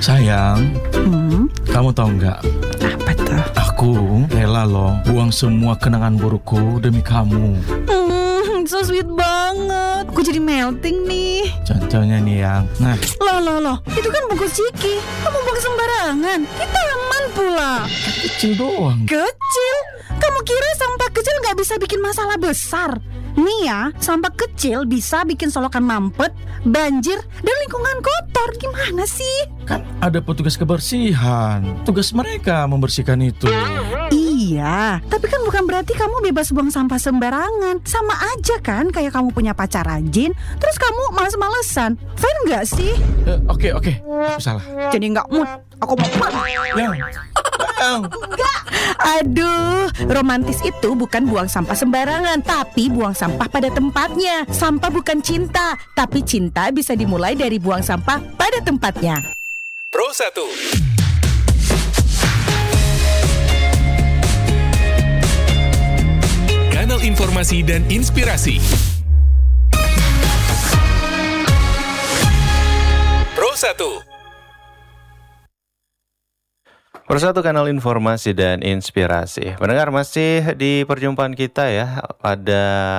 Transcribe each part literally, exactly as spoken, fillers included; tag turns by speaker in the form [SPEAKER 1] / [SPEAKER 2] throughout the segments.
[SPEAKER 1] Sayang,
[SPEAKER 2] Hmm,
[SPEAKER 1] kamu tahu nggak?
[SPEAKER 2] apa tuh?
[SPEAKER 1] Aku rela loh buang semua kenangan burukku demi kamu.
[SPEAKER 2] Hmm, so sweet banget. Aku jadi melting nih.
[SPEAKER 1] Contohnya nih yang, nah
[SPEAKER 2] Loh, loh, loh. Itu kan bungkus Ciki. Kamu buang sembarangan. Kita aman pula.
[SPEAKER 1] kecil doang.
[SPEAKER 2] Kecil? Kamu kira sampah kecil nggak bisa bikin masalah besar? Nih ya, sampah kecil bisa bikin solokan mampet, banjir, dan lingkungan kotor. Gimana sih?
[SPEAKER 1] Kan ada petugas kebersihan. Tugas mereka membersihkan itu.
[SPEAKER 2] Iya, tapi kan bukan berarti kamu bebas buang sampah sembarangan. Sama aja kan kayak kamu punya pacar rajin, terus kamu males-malesan. Fine nggak sih?
[SPEAKER 1] Eh, Oke oke, aku salah.
[SPEAKER 2] Jadi nggak mood. Aku mau
[SPEAKER 1] Yang, yang.
[SPEAKER 2] Aduh, romantis itu bukan buang sampah sembarangan, tapi buang sampah pada tempatnya. Sampah bukan cinta, tapi cinta bisa dimulai dari buang sampah pada tempatnya.
[SPEAKER 3] Pro satu. Kanal informasi dan inspirasi. Pro satu.
[SPEAKER 4] Persatu kanal informasi dan inspirasi. Pendengar, masih di perjumpaan kita ya pada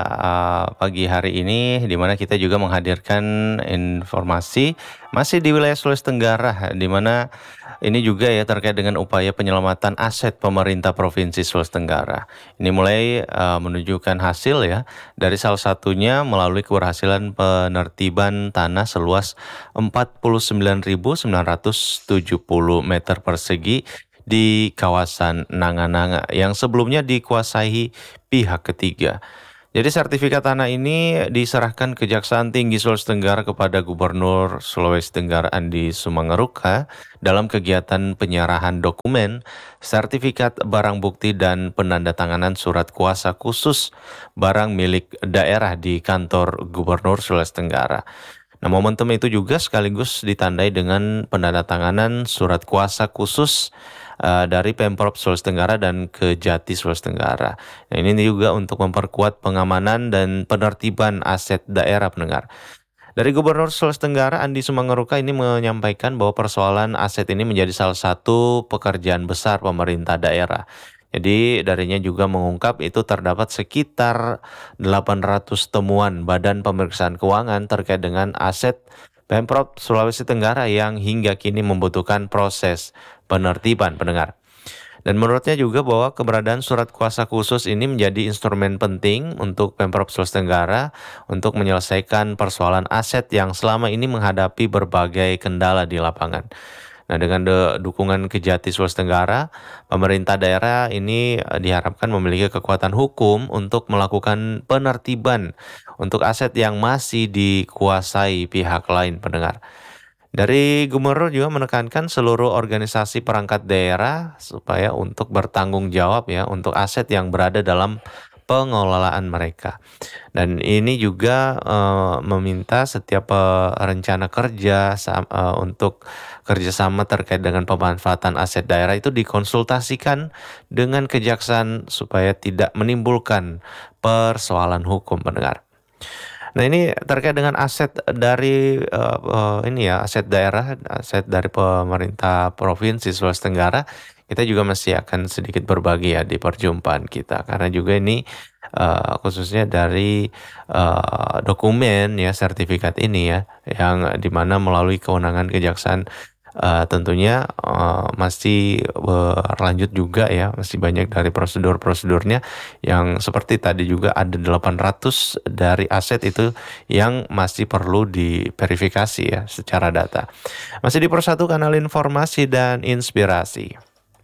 [SPEAKER 4] uh, pagi hari ini, di mana kita juga menghadirkan informasi masih di wilayah Sulawesi Tenggara, di mana ini juga ya terkait dengan upaya penyelamatan aset pemerintah Provinsi Sulawesi Tenggara. Ini mulai uh, menunjukkan hasil ya, dari salah satunya melalui keberhasilan penertiban tanah seluas empat puluh sembilan ribu sembilan ratus tujuh puluh meter persegi di kawasan Nanga-Nanga yang sebelumnya dikuasai pihak ketiga. Jadi sertifikat tanah ini diserahkan Kejaksaan Tinggi Sulawesi Tenggara kepada Gubernur Sulawesi Tenggara Andi Sumangaruka dalam kegiatan penyerahan dokumen, sertifikat barang bukti dan penandatanganan surat kuasa khusus barang milik daerah di kantor Gubernur Sulawesi Tenggara. Nah, momentum itu juga sekaligus ditandai dengan penandatanganan surat kuasa khusus uh, dari Pemprov Sulawesi Tenggara dan Kejati Sulawesi Tenggara. Nah, ini juga untuk memperkuat pengamanan dan penertiban aset daerah, pendengar. Dari Gubernur Sulawesi Tenggara Andi Sumangaruka ini menyampaikan bahwa persoalan aset ini menjadi salah satu pekerjaan besar pemerintah daerah. Jadi darinya juga mengungkap itu terdapat sekitar delapan ratus temuan Badan Pemeriksaan Keuangan terkait dengan aset Pemprov Sulawesi Tenggara yang hingga kini membutuhkan proses penertiban, pendengar. Dan menurutnya juga bahwa keberadaan surat kuasa khusus ini menjadi instrumen penting untuk Pemprov Sulawesi Tenggara untuk menyelesaikan persoalan aset yang selama ini menghadapi berbagai kendala di lapangan. Nah, dengan de- dukungan Kejati Sulawesi Tenggara, pemerintah daerah ini diharapkan memiliki kekuatan hukum untuk melakukan penertiban untuk aset yang masih dikuasai pihak lain, pendengar. Dari Gubernur juga menekankan seluruh organisasi perangkat daerah supaya untuk bertanggung jawab ya untuk aset yang berada dalam pengelolaan mereka. Dan ini juga uh, meminta setiap uh, rencana kerja uh, untuk kerjasama terkait dengan pemanfaatan aset daerah itu dikonsultasikan dengan kejaksaan supaya tidak menimbulkan persoalan hukum, pendengar. Nah, ini terkait dengan aset dari uh, uh, ini ya aset daerah, aset dari pemerintah Provinsi Sulawesi Tenggara. Kita juga masih akan sedikit berbagi ya di perjumpaan kita, karena juga ini uh, khususnya dari uh, dokumen ya sertifikat ini ya yang dimana melalui kewenangan kejaksaan uh, tentunya uh, masih berlanjut juga ya, masih banyak dari prosedur-prosedurnya yang seperti tadi juga ada delapan ratus dari aset itu yang masih perlu diverifikasi ya secara data. Masih di Persatu Kanal Informasi dan Inspirasi.